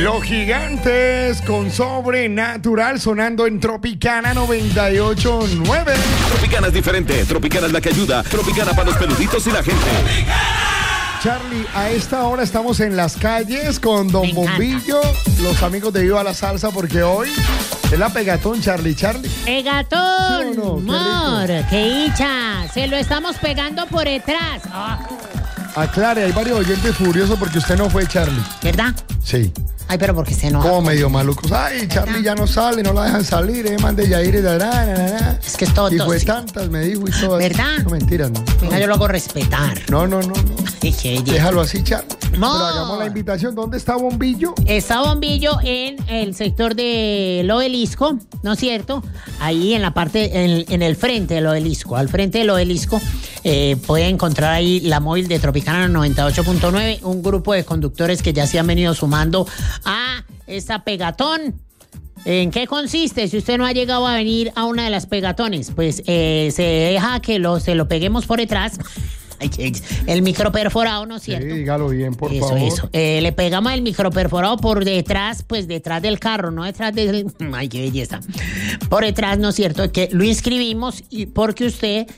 Los Gigantes con Sobrenatural sonando en Tropicana 98.9. Tropicana es diferente. Tropicana es la que ayuda. Tropicana para los peluditos y la gente. Charlie, a esta hora estamos en las calles con Don Bombillo, los amigos de Viva la Salsa, porque hoy es la Pegatón, Charlie. ¡Pegatón! ¿Sí o no? ¡Mor! ¡Qué hicha! Se lo estamos pegando por detrás. Aclare, hay varios oyentes furiosos porque usted no fue, Charlie. ¿Verdad? Sí. Ay, pero porque se enoja. Como medio malucos. Ay, Charlie ya no sale, no la dejan salir, mande Yair y Es que es todo y fue tóxico. tantas, me dijo y todo. ¿Verdad? No, mentiras, no. Venga, yo lo hago respetar. No. Ay, qué belleza. Déjalo así, Charlie. No. Pero hagamos la invitación. ¿Dónde está Bombillo? Está Bombillo en el sector del Obelisco, ¿no es cierto? Ahí en la parte, en el frente del Obelisco. Al frente del Obelisco puede encontrar ahí la móvil de Tropicana 98.9, un grupo de conductores que ya se han venido sumando a esta Pegatón. ¿En qué consiste? Si usted no ha llegado a venir a una de las Pegatones, pues se deja que se lo peguemos por detrás. El microperforado, ¿no es cierto? Sí, dígalo bien, por favor. Eso. Le pegamos el microperforado por detrás, pues detrás del carro, no detrás del... Ay, qué belleza. Por detrás, ¿no es cierto? Que lo inscribimos y porque usted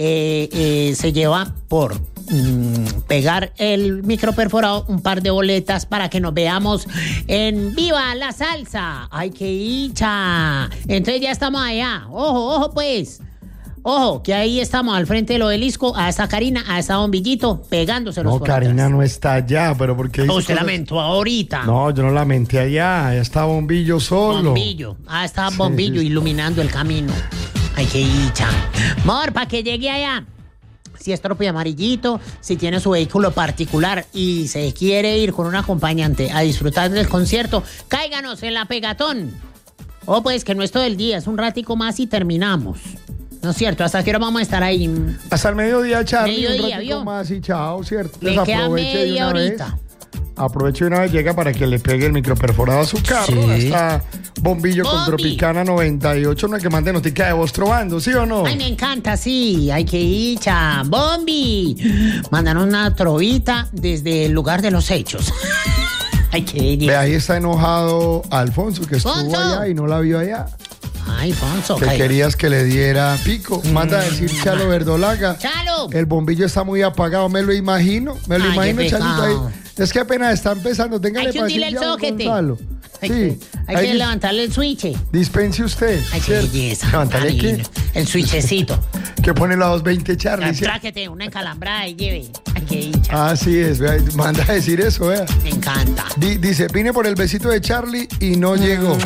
se lleva por pegar el microperforado un par de boletas para que nos veamos en Viva la Salsa. ¡Ay, qué hicha! Entonces ya estamos allá. Ojo, pues. Ojo, que ahí estamos al frente del Obelisco, a esta Karina, a esta Bombillito, pegándoselos No, por Karina atrás. no está allá, pero ¿por qué dice Usted cosas? lamentó ahorita. No, yo no lamenté allá está Bombillo solo. Bombillo. Está Bombillo sí. iluminando el camino. Ay, qué hicha. Amor, para que llegue allá. Si es tropi amarillito, si tiene su vehículo particular y se quiere ir con un acompañante a disfrutar del concierto, cáiganos en la Pegatón. Oh, pues que no es todo el día, es un ratico más y terminamos. ¿No es cierto? ¿Hasta qué hora vamos a estar ahí? Hasta el mediodía, Charlie. Mediodía, un ratito ¿vio? más y chao, ¿cierto? Le Entonces, queda aproveche de media una horita. vez. Aproveche de una vez, llega para que le pegue el microperforado a su carro. Sí. Está Bombillo con Bombi. Tropicana 98, una que mande notica de voz trovando, ¿sí o no? Ay, me encanta, sí. Ay, qué hicha. Bombi. Mandan una trovita desde el lugar de los hechos. Ay, qué Ve, belleza. ahí está enojado Alfonso, que estuvo Alfonso. allá y no la vio allá. Ay, Fonso. Que querías que le diera pico. Manda a decir Chalo Verdolaga. Chalo. El bombillo está muy apagado, me lo imagino. Ay, qué Chalito, pecado. ahí. Es que apenas está empezando. Téngale Hay que hundirle el paciencia a soquete. Gonzalo. Hay, Sí, hay ahí que levantarle el switch. dispense usted. Ay, qué ¿cierto? belleza. Levantarle Ay, qué? el switchecito. Que pone la 220 Charlie. ¿cierto? Tráquete una encalambrada y lleve. Ay, qué hicha. Así es, vea, manda a decir eso, vea. Me encanta. Dice, vine por el besito de Charlie y no llegó.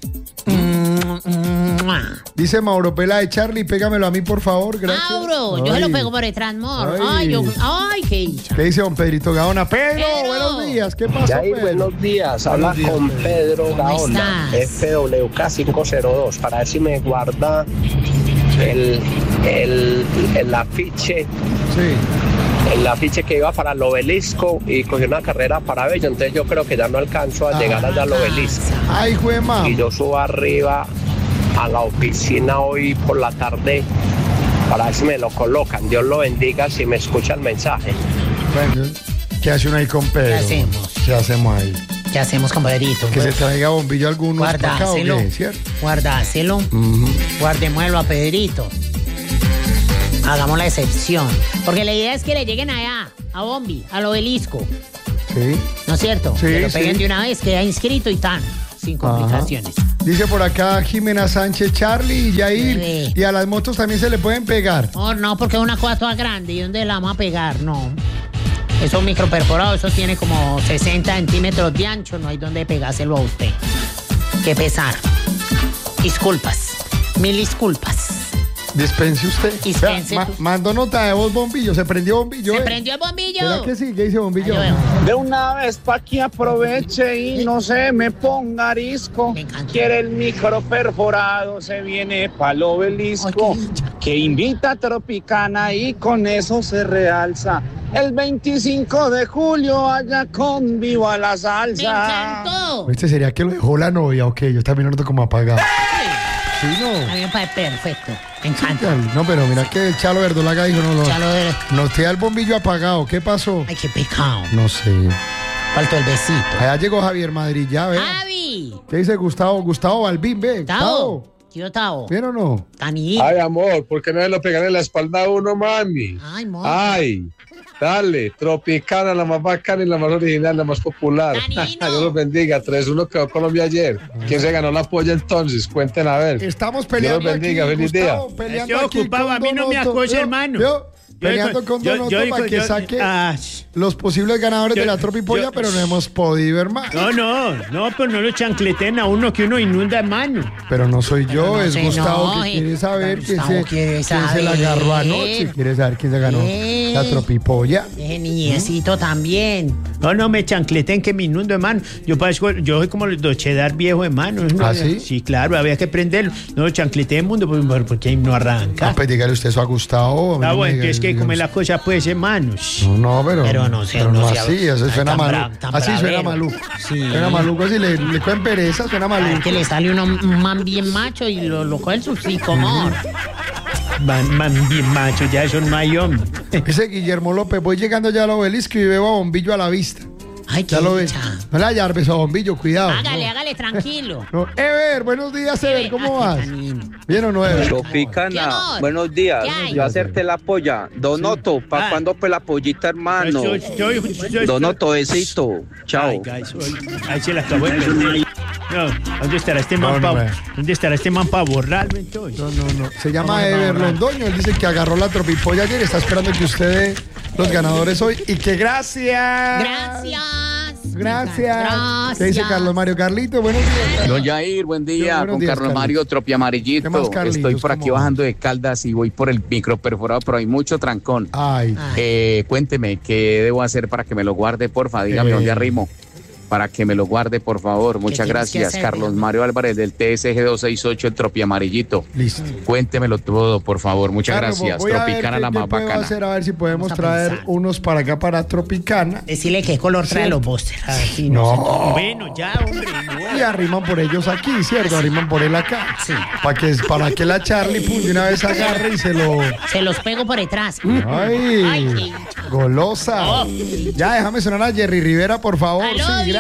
Dice Mauro, pela de Charlie, pégamelo a mí, por favor, gracias. Mauro, yo se lo Ay. pego por detrás, amor. Ay. Ay, qué hicha. ¿Qué dice don Pedrito Gaona? Pedro, Pedro. buenos días, ¿qué pasó, Yair, Pedro? buenos días. Habla Buenos días, con Pedro. Pedro Gaona, estás? FWK502, para ver si me guarda el afiche, Sí. el afiche que iba para el Obelisco y cogí una carrera para Bello. Entonces yo creo que ya no alcanzo a llegar allá al Obelisco. Ay, juema. Y yo subo arriba a la oficina hoy por la tarde para ver si me lo colocan. Dios lo bendiga si me escucha el mensaje. Bueno, ¿qué hace uno ahí con Pedro? ¿Qué hacemos? ¿Qué hacemos ahí? ¿Qué hacemos, compadrito? Que se traiga bombillo alguno para acá, ¿o Guardáselo. qué? ¿Cierto? Guardáselo. Ujú. Guardémoslo a Pedrito. Hagamos la excepción. Porque la idea es que le lleguen allá, a Bombi, al Obelisco. Sí. ¿No es cierto? Sí, Que lo peguen sí. de una vez, queda inscrito y tan, sin complicaciones. Dice por acá Jimena Sánchez, Charlie y Yair. Sí. Y a las motos también se le pueden pegar. Oh, no, porque es una cosa toda grande. ¿Y dónde la vamos a pegar? No. Eso es microperforado, eso tiene como 60 centímetros de ancho. No hay donde pegárselo a usted. Qué pesar. Disculpas. Mil disculpas. Dispense usted. Dispense Vea, tú. mandó nota de voz bombillo. ¿Se prendió bombillo? ¿Se prendió el bombillo? ¿Será que sí? ¿Qué dice bombillo? Ahí lo veo. De una vez pa' que aproveche y no se me ponga arisco. Me encanta. Quiere el micro perforado, se viene pa'l Obelisco. Ay, qué dicha. Que invita a Tropicana y con eso se realza. El 25 de julio allá con Viva la ¡Me Salsa. encantó! Este sería que lo dejó la novia, ok. Yo también lo noto como apagado. Sí, A no. mí me parece perfecto. Me encanta. No, pero mira que el Chalo Verdolaga dijo, no, no. Ya lo de... Nos queda el bombillo apagado. ¿Qué pasó? Ay, qué pecado. No sé. Faltó el besito. Allá llegó Javier Madrid, ya, ve. ¡Javi! ¿Qué dice Gustavo? Gustavo Balbín, ve. Tao. Tío Tao. ¿Bien o no? Tani. Ay, amor, ¿por qué no se lo pegan en la espalda a uno, mami? Ay, mo. Ay, dale, Tropicana, la más bacana y la más original, la más popular. Danilo. Dios los bendiga, 3-1 quedó Colombia ayer. ¿Quién se ganó la polla entonces? Cuenten a ver. Estamos peleando Dios los bendiga, aquí, feliz Gustavo, día. peleando Estoy aquí ocupado, con a mí no me Donoto. acose, Yo, hermano. yo, peleando con Donoto para que saque los posibles ganadores de la Tropipolla, pero no hemos podido, hermano. No, pero no lo chancleten a uno que uno inunda, hermano. Pero no soy yo, Pero no es sé, Gustavo no, que quiere saber Gustavo quiere quién se la saber. agarró anoche. Quiere saber quién se ganó la Tropipolla. Niñecito también. No me chancleten que me inundo, hermano. Yo soy como el dochedar viejo, hermano. ¿Ah, sí? Sí, claro, había que prenderlo. No, chancleté el mundo porque ahí no arranca. No, pues dígale usted eso a Gustavo. Ah, bueno, que es que como es la cosa, pues, hermanos. No, Pero no sé, pero no sea- así, eso suena tan maluco. tan Así suena bravero. maluco. Sí. Suena maluco, así le cogen pereza, suena A maluco. ver que le sale un man bien macho y lo coge el sustico, amor. Man, bien macho, ya eso no hay hombre. Dice Guillermo López, voy llegando ya al obelisco y veo a Bombillo a la vista. Ay, qué Ya lo ves. dicha. No le hallarves a Bombillo, cuidado. Hágale, tranquilo. No. Ever, buenos días, Ever, ¿cómo Ay, vas? tan lindo. ¿Bien o no, Ever? ¿Qué, Tropicana, amor? buenos días. ¿Qué hay? Yo hacerte la polla. Donoto, ¿para Ah. cuándo pues la pollita, hermano? Yo- Donoto, besito. Chao. Ay, guys, ahí se la acabó de perder. No, ¿dónde estará este man No, para no, ¿dónde estará este man para borrarlo entonces? No. Se llama Ever Londoño. Él dice que agarró la Tropipolla ayer. Está esperando que usted dé los ganadores hoy. Y que gracias. Gracias. ¿Qué dice Carlos Mario Carlito? Buenos días. Don Jair, buen día, Buenos con días, Carlos Carlitos. Mario Tropi Amarillito. ¿Qué más, Carlitos? Estoy por aquí ¿Cómo va? bajando de Caldas y voy por el micro perforado, pero hay mucho trancón. Ay. Cuénteme, ¿qué debo hacer para que me lo guarde, porfa? Dígame dónde arrimo. Para que me lo guarde, por favor. Muchas tienes que gracias. hacer, Carlos digamos? Mario Álvarez del TSG 268, el Tropi Amarillito. Listo. Cuéntemelo todo, por favor. Muchas Carlos, gracias. voy a ver Tropicana, qué la más puedo bacana. hacer, a ver si podemos Vamos a traer pensar. unos para acá para Tropicana. Decirle qué color trae los bósters. A ver si No. Bueno, ya, hombre, no. Y arriman por ellos aquí, ¿cierto? Arriman por él acá. Sí. Para que la Charlie pum, de una vez agarre y se lo... se los pego por detrás. Ay, Ay, qué dicha. golosa. Oh. Ya, déjame sonar a Jerry Rivera, por favor. Aló, Sí, Dios